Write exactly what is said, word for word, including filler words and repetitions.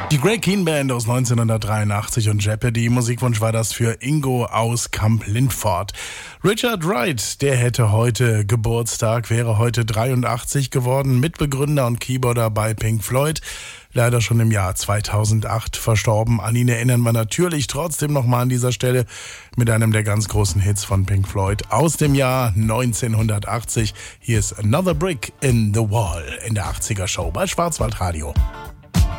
Die Greg Keen Band aus neunzehnhundertdreiundachtzig und Jeopardy. Musikwunsch war das für Ingo aus Camp Lindfort. Richard Wright, der hätte heute Geburtstag, wäre heute dreiundachtzig geworden, Mitbegründer und Keyboarder bei Pink Floyd. Leider schon im Jahr zweitausendacht verstorben. An ihn erinnern wir natürlich trotzdem nochmal an dieser Stelle mit einem der ganz großen Hits von Pink Floyd aus dem Jahr neunzehnhundertachtzig. Hier ist Another Brick in the Wall in der achtziger Show bei Schwarzwaldradio.